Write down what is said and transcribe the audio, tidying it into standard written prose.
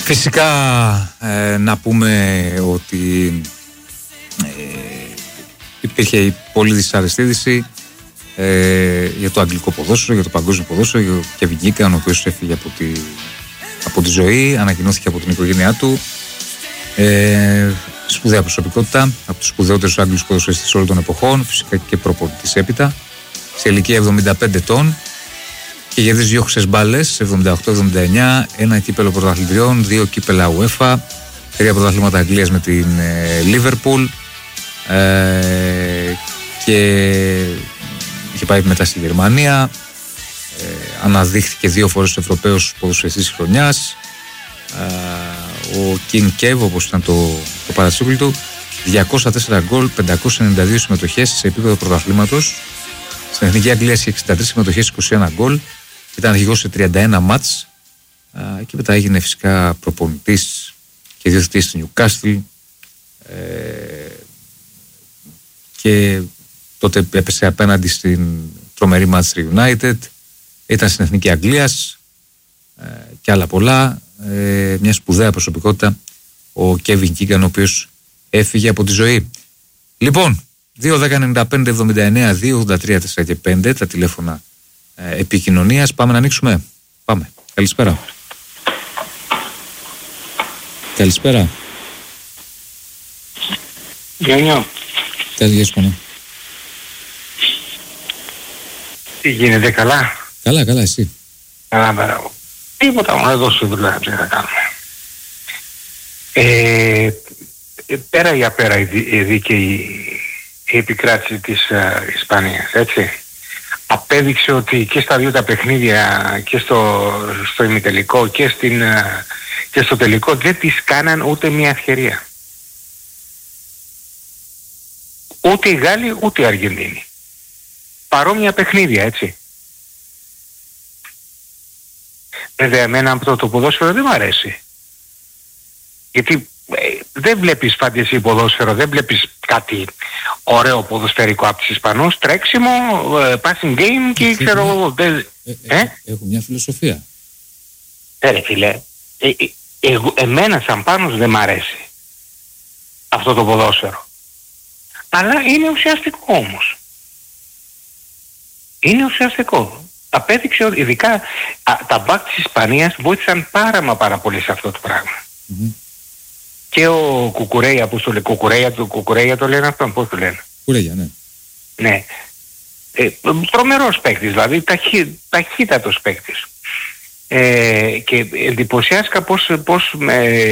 Φυσικά να πούμε ότι υπήρχε πολύ δυσάρεστη είδηση για το αγγλικό ποδόσφαιρο, για το παγκόσμιο ποδόσφαιρο, για τον Κέβιν Κίγκαν, ο οποίος έφυγε από τη ζωή, ανακοινώθηκε από την οικογένειά του. Σπουδαία προσωπικότητα, από τους σπουδαιότερους Άγγλους ποδοσφαιριστές όλων των εποχών, φυσικά και προπονητής έπειτα, σε ηλικία 75 ετών, και κερδίζει 2 χρυσές μπάλες, 78-79, ένα κύπελο πρωταθλητριών, 2 κύπελα UEFA, 3 πρωταθλήματα Αγγλίας με την Liverpool, και είχε πάει μετά στη Γερμανία. Αναδείχθηκε 2 φορές ο Ευρωπαίος ποδοσφαιριστής της χρονιάς. Ο King Kev, όπως ήταν το παρατσούκλι του, 204 γκολ, 592 συμμετοχές σε επίπεδο πρωταθλήματος. Στην Εθνική Αγγλία είχε 63 συμμετοχές, 21 γκολ. Ήταν αρχηγός σε 31 μάτς. Και μετά έγινε φυσικά προπονητής και διευθυντής του Newcastle. Και τότε έπεσε απέναντι στην τρομερή Manchester United. Ήταν στην Εθνική Αγγλίας και άλλα πολλά. Μια σπουδαία προσωπικότητα ο Κέβιν Κίγκαν, ο οποίος έφυγε από τη ζωή. Λοιπόν, 2-10-95-79-2-83-4 και 5 τα τηλέφωνα επικοινωνίας. Πάμε να ανοίξουμε. Πάμε. Καλησπέρα. Καλησπέρα. Γιάννιο. Καλησπέρα. Τι γίνεται, καλά? Καλά, εσύ? Καλά, μπράβο. Τίποτα, μόνο εδώ σου δουλειά θα κάνουμε. Πέρα για πέρα η δίκαιη επικράτηση της Ισπανίας, έτσι. Απέδειξε ότι και στα δύο τα παιχνίδια, και στο ημιτελικό και στο τελικό, δεν της κάναν ούτε μια ευκαιρία. Ούτε οι Γάλλοι ούτε οι Αργεντίνοι. Παρόμοια παιχνίδια, έτσι. Βέβαια, εμένα αυτό το ποδόσφαιρο δεν μου αρέσει. Γιατί δεν βλέπεις φαντασί ποδόσφαιρο, δεν βλέπεις κάτι ωραίο ποδοσφαιρικό από τους Ισπανούς. Τρέξιμο, passing game και ξέρω... Έχουν μια φιλοσοφία. Ρε φίλε, εμένα σαν Πάνος δεν μ' αρέσει αυτό το ποδόσφαιρο. Αλλά είναι ουσιαστικό όμως. Είναι ουσιαστικό. Απέδειξε ότι ειδικά τα μπακ της Ισπανίας βοήθησαν πάρα πολύ σε αυτό το πράγμα. Mm-hmm. Και ο Κουκουρέια, πώς το λέει, Κουκουρέια το λένε αυτόν, πώς το λένε? Κουκουρέια, ναι. Ναι. Τρομερός παίκτης, δηλαδή ταχύτατος παίκτης. Και εντυπωσιάστηκα πώς